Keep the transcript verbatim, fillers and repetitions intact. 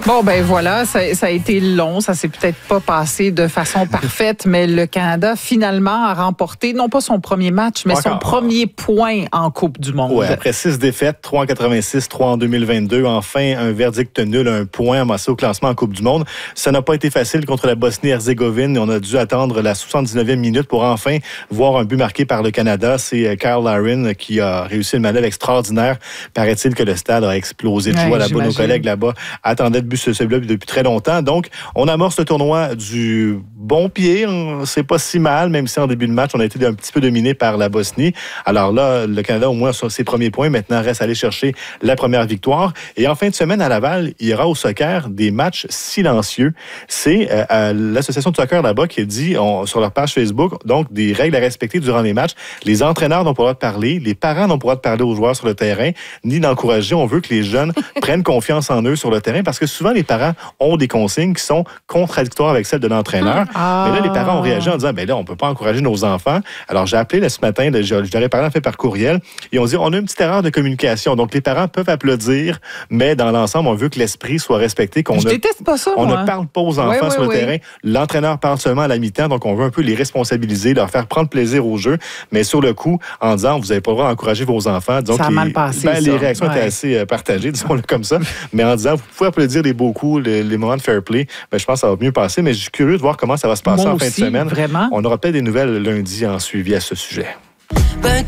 Bon, ben voilà, ça, ça a été long, ça s'est peut-être pas passé de façon parfaite, mais le Canada finalement a remporté, non pas son premier match, mais Encore. son premier point en Coupe du Monde. Oui, après six défaites, trois en quatre-vingt-six, trois en deux mille vingt-deux, enfin un verdict nul, un point amassé au classement en Coupe du Monde. Ça n'a pas été facile contre la Bosnie-Herzégovine. On a dû attendre la soixante-dix-neuvième minute pour enfin voir un but marqué par le Canada. C'est Kyle Larin qui a réussi une manœuvre extraordinaire. Paraît-il que le stade a explosé de joie ouais, là-bas. Nos collègues là-bas attendaient de but ce celui-là depuis très longtemps. Donc, on amorce le tournoi du bon pied. C'est pas si mal, même si en début de match, on a été un petit peu dominé par la Bosnie. Alors là, le Canada, au moins, sur ses premiers points. Maintenant, reste à aller chercher la première victoire. Et en fin de semaine, à Laval, il y aura au soccer des matchs silencieux. C'est euh, l'association de soccer là-bas qui a dit on, sur leur page Facebook, donc, des règles à respecter durant les matchs. Les entraîneurs n'ont pas le droit de parler. Les parents n'ont pas le droit de parler aux joueurs sur le terrain, ni d'encourager. On veut que les jeunes prennent confiance en eux sur le terrain parce que souvent, les parents ont des consignes qui sont contradictoires avec celles de l'entraîneur. Ah. Mais là, les parents ont réagi en disant, ben là, on peut pas encourager nos enfants. Alors, j'ai appelé là, ce matin, là, je, je leur ai parlé en fait par courriel, et on dit, on a une petite erreur de communication. Donc, les parents peuvent applaudir, mais dans l'ensemble, on veut que l'esprit soit respecté, qu'on je ne, déteste pas ça, on moi. ne parle pas aux enfants oui, sur oui, le oui. terrain. L'entraîneur parle seulement à la mi-temps, donc on veut un peu les responsabiliser, leur faire prendre plaisir au jeu, mais sur le coup, en disant, vous n'avez pas le droit d'encourager vos enfants. Donc, ça a mal passé, ben, ça. Les réactions ouais. étaient assez euh, partagées, disons-le comme ça, mais en disant, vous pouvez applaudir les beaux coups, les, les moments de fair play, ben, je pense que ça va mieux passer, mais je suis curieux de voir comment ça va se passer Moi en aussi, fin de semaine. Vraiment? On aura peut-être des nouvelles lundi en suivi à ce sujet.